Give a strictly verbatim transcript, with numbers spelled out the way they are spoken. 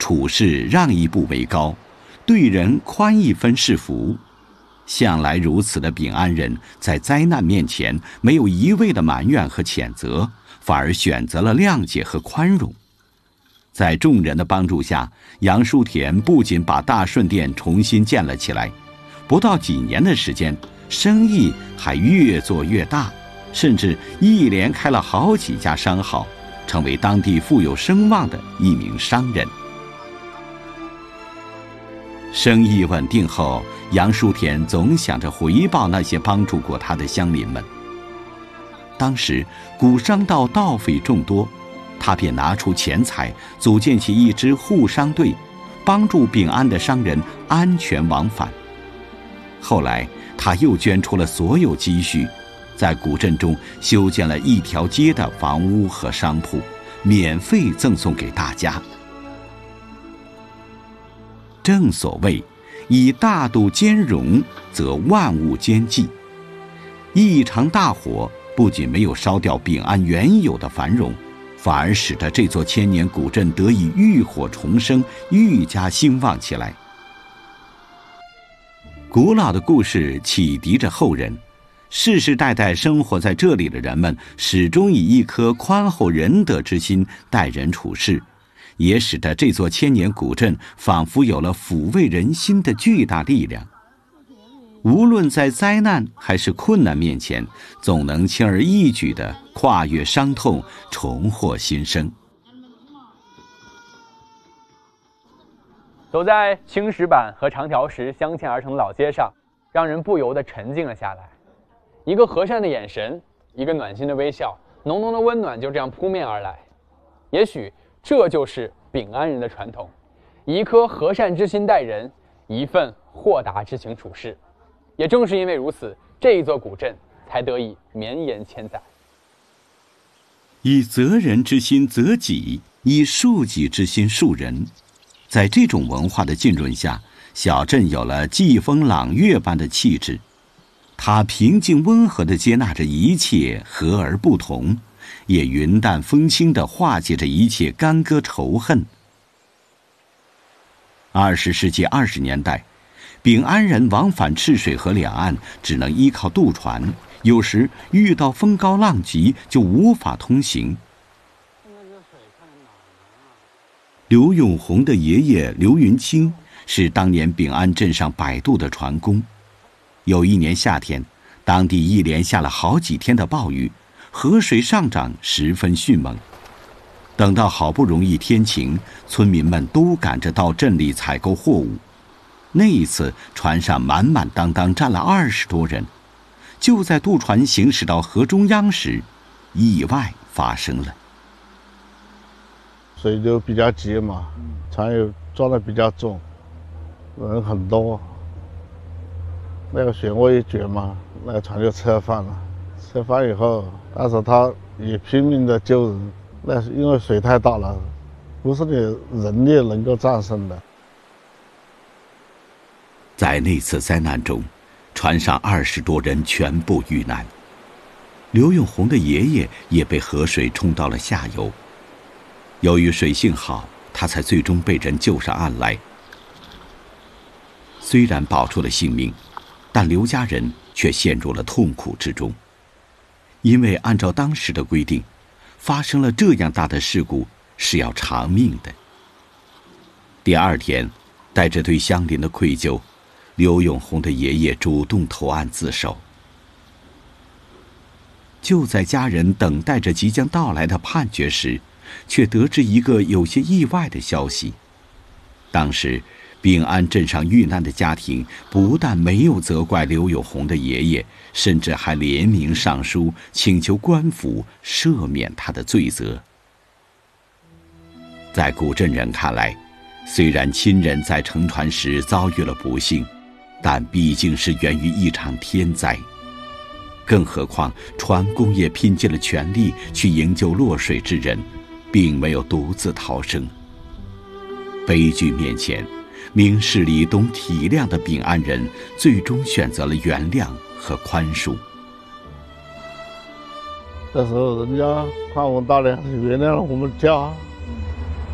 处事让一步为高，对人宽一分是福。向来如此的秉安人，在灾难面前没有一味的埋怨和谴责，反而选择了谅解和宽容。在众人的帮助下，杨树田不仅把大顺店重新建了起来，不到几年的时间，生意还越做越大，甚至一连开了好几家商号，成为当地富有声望的一名商人。生意稳定后，杨树田总想着回报那些帮助过他的乡邻们。当时古商道盗匪众多，他便拿出钱财组建起一支护商队，帮助秉安的商人安全往返。后来他又捐出了所有积蓄，在古镇中修建了一条街的房屋和商铺，免费赠送给大家。正所谓以大度兼容，则万物兼济。一场大火不仅没有烧掉秉安原有的繁荣，反而使得这座千年古镇得以浴火重生，愈加兴旺起来。古老的故事启迪着后人，世世代代生活在这里的人们始终以一颗宽厚仁德之心待人处事，也使得这座千年古镇仿佛有了抚慰人心的巨大力量。无论在灾难还是困难面前，总能轻而易举地跨越伤痛，重获新生。 走在青石板和长条石镶嵌而成的老街上，让人不由得沉静了下来。一个和善的眼神，一个暖心的微笑，浓浓的温暖就这样扑面而来。也许这就是秉安人的传统，以一颗和善之心待人，一份豁达之情处事。也正是因为如此，这一座古镇才得以绵延千载。 以责人之心责己，以恕己之心恕人。在这种文化的浸润下，小镇有了季风朗月般的气质。它平静温和地接纳着一切和而不同，也云淡风轻地化解着一切干戈仇恨。二十世纪二十年代，秉安人往返赤水河两岸只能依靠渡船，有时遇到风高浪急就无法通行。刘永红的爷爷刘云清是当年秉安镇上摆渡的船工。有一年夏天，当地一连下了好几天的暴雨，河水上涨十分迅猛。等到好不容易天晴，村民们都赶着到镇里采购货物。那一次，船上满满当当站了二十多人。就在渡船行驶到河中央时，意外发生了。 水就比较急嘛，船又装得比较重，人很多。那个漩涡一卷嘛，那个船就侧翻了。侧翻以后，但是他也拼命的救人，那是因为水太大了，不是你人力能够战胜的。 在那次灾难中，船上二十多人全部遇难。刘永红的爷爷也被河水冲到了下游。由于水性好，他才最终被人救上岸来。虽然保住了性命，但刘家人却陷入了痛苦之中。因为按照当时的规定，发生了这样大的事故是要偿命的。第二天，带着对乡邻的愧疚，刘永红的爷爷主动投案自首。就在家人等待着即将到来的判决时，却得知一个有些意外的消息。当时秉安镇上遇难的家庭不但没有责怪刘永红的爷爷，甚至还联名上书请求官府赦免他的罪责。在古镇人看来，虽然亲人在乘船时遭遇了不幸，但毕竟是源于一场天灾。更何况船工也拼尽了全力去营救落水之人，并没有独自逃生。悲剧面前，明事理懂体谅的秉安人最终选择了原谅和宽恕。 这时候人家宽宏大量，原谅了我们家。